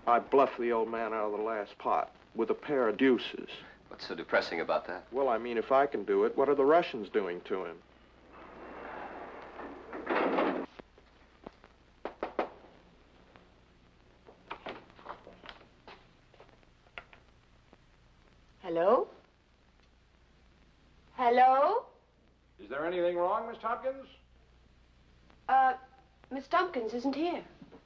I bluffed the old man out of the last pot with a pair of deuces. What's so depressing about that? Well, I mean, if I can do it, what are the Russians doing to him? Hello? Hello? Is there anything wrong, Miss Tompkins? Miss Tompkins isn't here.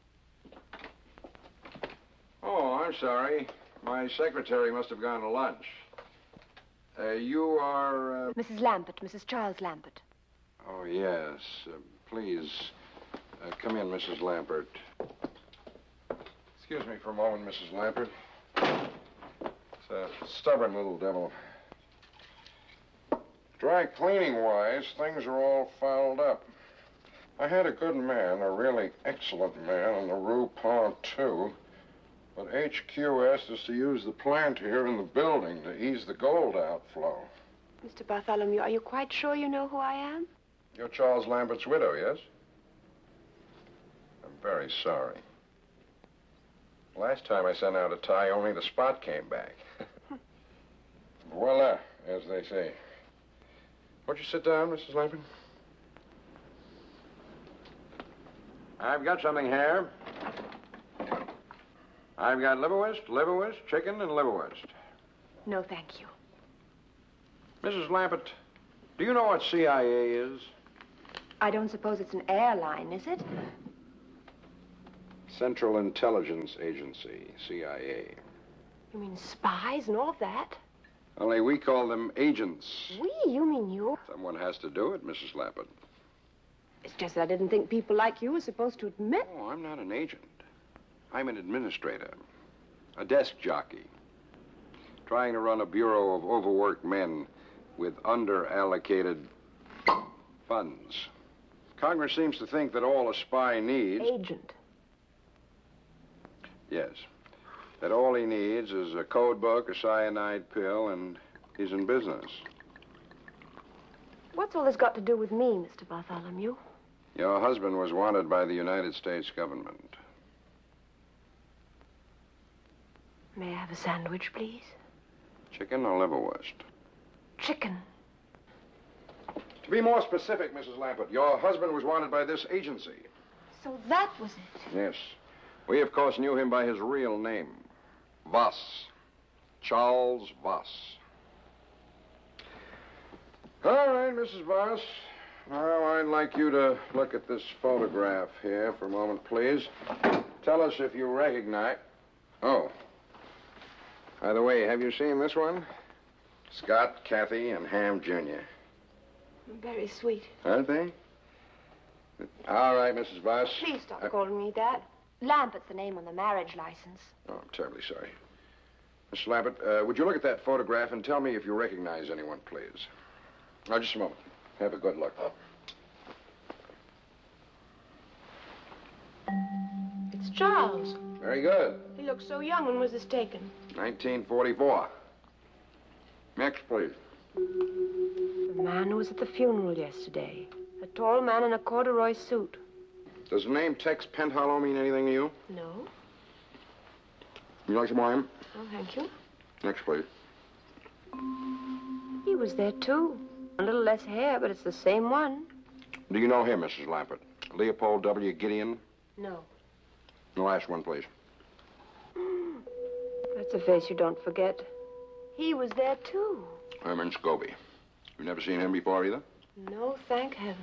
Oh, I'm sorry. My secretary must have gone to lunch. You are, Mrs. Lambert, Mrs. Charles Lambert. Oh, yes. Please, come in, Mrs. Lambert. Excuse me for a moment, Mrs. Lambert. It's a stubborn little devil. Dry cleaning-wise, things are all fouled up. I had a good man, a really excellent man, on the Rue Pontoux. But HQ asked us to use the plant here in the building to ease the gold outflow. Mr. Bartholomew, are you quite sure you know who I am? You're Charles Lambert's widow, yes? I'm very sorry. Last time I sent out a tie, only the spot came back. Voila, as they say. Won't you sit down, Mrs. Lambert? I've got something here. I've got liverwurst, chicken, and liverwurst. No, thank you. Mrs. Lambert, do you know what CIA is? I don't suppose it's an airline, is it? Central Intelligence Agency, CIA. You mean spies and all of that? Only we call them agents. We? You mean you? Someone has to do it, Mrs. Lambert. It's just that I didn't think people like you were supposed to admit. Oh, I'm not an agent. I'm an administrator, a desk jockey, trying to run a bureau of overworked men with under-allocated funds. Congress seems to think that all a spy needs... Agent. Yes. That all he needs is a code book, a cyanide pill, and he's in business. What's all this got to do with me, Mr. Bartholomew? Your husband was wanted by the United States government. May I have a sandwich, please? Chicken or liverwurst? Chicken. To be more specific, Mrs. Lambert, your husband was wanted by this agency. So that was it. Yes. We, of course, knew him by his real name. Voss. Charles Voss. All right, Mrs. Voss. Now, I'd like you to look at this photograph here for a moment, please. Tell us if you recognize... Oh. By the way, have you seen this one? Scott, Kathy, and Ham Jr. Very sweet. Aren't they? All right, Mrs. Voss. Please stop calling me that. Lambert's the name on the marriage license. Oh, I'm terribly sorry. Mr. Lambert, would you look at that photograph and tell me if you recognize anyone, please? Now, just a moment. Have a good look. It's Charles. Very good. He looks so young. When was this taken? 1944. Next, please. The man who was at the funeral yesterday. A tall man in a corduroy suit. Does the name Tex Penthollow mean anything to you? No. You like some wine? Oh, thank you. Next, please. He was there, too. A little less hair, but it's the same one. Do you know him, Mrs. Lambert? Leopold W. Gideon? No. The last one, please. That's a face you don't forget. He was there, too. Herman Scobie. You've never seen him before, either? No, thank heaven.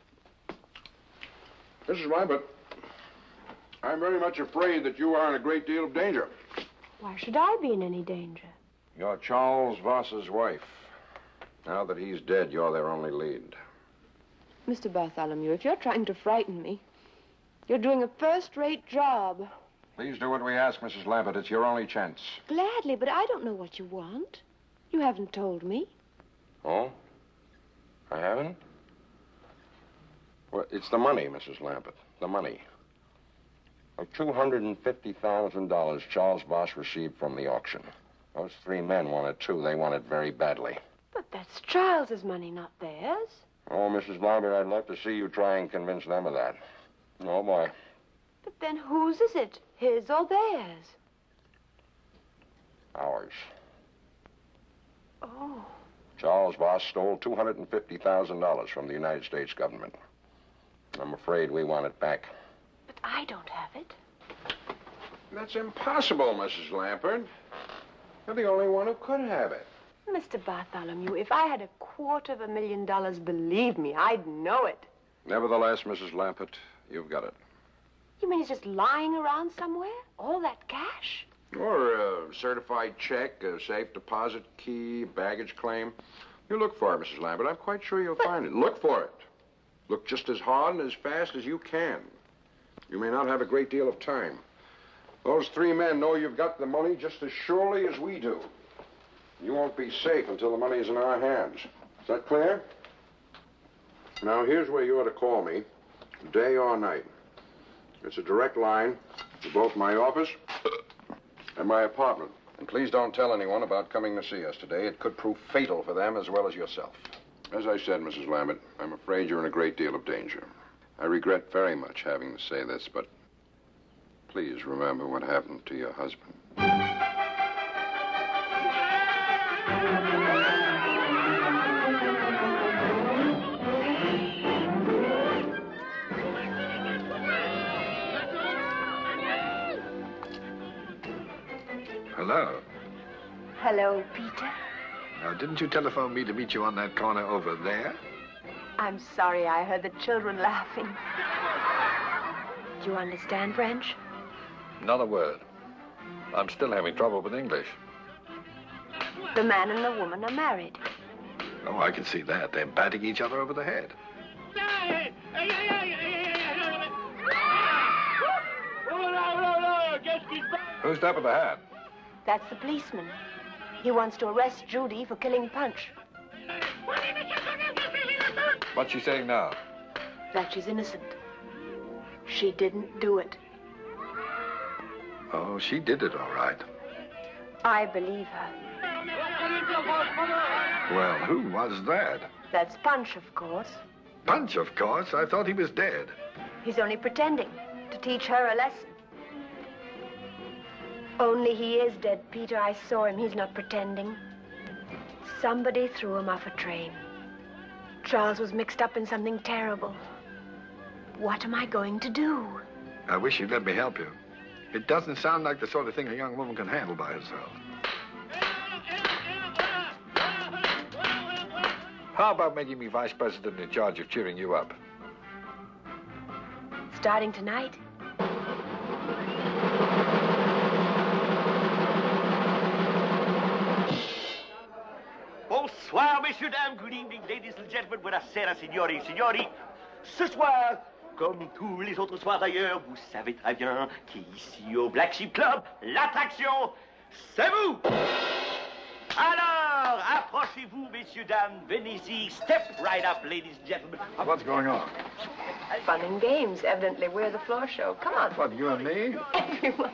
Mrs. Lambert, I'm very much afraid that you are in a great deal of danger. Why should I be in any danger? You're Charles Voss's wife. Now that he's dead, you're their only lead. Mr. Bartholomew, if you're trying to frighten me, you're doing a first-rate job. Please do what we ask, Mrs. Lambert. It's your only chance. Gladly, but I don't know what you want. You haven't told me. Oh? I haven't? Well, it's the money, Mrs. Lambert. The money. The $250,000 Charles Voss received from the auction. Those three men wanted too. They want it very badly. But that's Charles's money, not theirs. Oh, Mrs. Lambert, I'd love to see you try and convince them of that. Oh, boy. But then whose is it? His or theirs? Ours. Oh. Charles Voss stole $250,000 from the United States government. I'm afraid we want it back. But I don't have it. That's impossible, Mrs. Lampert. You're the only one who could have it. Mr. Bartholomew, if I had $250,000, believe me, I'd know it. Nevertheless, Mrs. Lampert, you've got it. You mean it's just lying around somewhere? All that cash? Or a certified check, a safe deposit key, baggage claim. You look for it, Mrs. Lambert. I'm quite sure you'll find it. Look for it. Look just as hard and as fast as you can. You may not have a great deal of time. Those three men know you've got the money just as surely as we do. You won't be safe until the money's in our hands. Is that clear? Now, here's where you ought to call me, day or night. It's a direct line to both my office and my apartment. And please don't tell anyone about coming to see us today. It could prove fatal for them as well as yourself. As I said, Mrs. Lambert, I'm afraid you're in a great deal of danger. I regret very much having to say this, but please remember what happened to your husband. Hello. Hello, Peter. Now, didn't you telephone me to meet you on that corner over there? I'm sorry, I heard the children laughing. Do you understand French? Not a word. I'm still having trouble with English. The man and the woman are married. Oh, I can see that. They're batting each other over the head. Who's that with the hat? That's the policeman. He wants to arrest Judy for killing Punch. What's she saying now? That she's innocent. She didn't do it. Oh, she did it all right. I believe her. Well, who was that? That's Punch, of course. Punch, of course. I thought he was dead. He's only pretending to teach her a lesson. Only he is dead, Peter. I saw him. He's not pretending. Somebody threw him off a train. Charles was mixed up in something terrible. What am I going to do? I wish you'd let me help you. It doesn't sound like the sort of thing a young woman can handle by herself. How about making me vice president in charge of cheering you up? Starting tonight? Bonsoir, messieurs, dames. Good evening, ladies and gentlemen. Buonasera, signori, signori. Ce soir, comme tous les autres soirs d'ailleurs, vous savez très bien qu'ici au Black Sheep Club, l'attraction, c'est vous. Alors, approchez-vous, messieurs, dames. Venez-y. Step right up, ladies and gentlemen. What's going on? Fun and games. Evidently, we're the floor show. Come on. What, you and me? Everyone.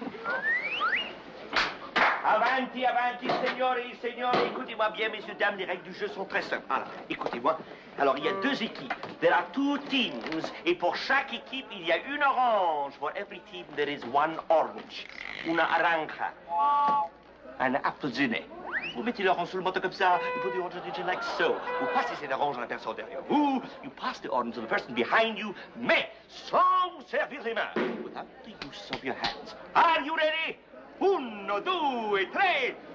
Avanti, avanti, signori, signori. Écoutez-moi bien, messieurs, dames, les règles du jeu sont très simples. Alors, écoutez-moi. Alors, il y a deux équipes. There are two teams. Et pour chaque équipe, il y a une orange. For every team, there is one orange. Una naranja. Un appelsinet. Vous mettez l'orange sur le menton comme ça. You put the orange on the chin like so. Vous passez cette orange à la personne derrière vous. You pass the orange to the person behind you. Mais sans vous servir les mains. Without the use of your hands. Are you ready? 1, 2, 3.